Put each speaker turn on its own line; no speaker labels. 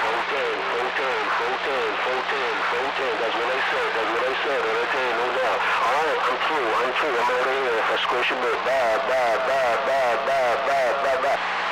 That's what I said. Okay, no doubt. Alright, I'm through. I'm out of here. If I squish a bit, bye.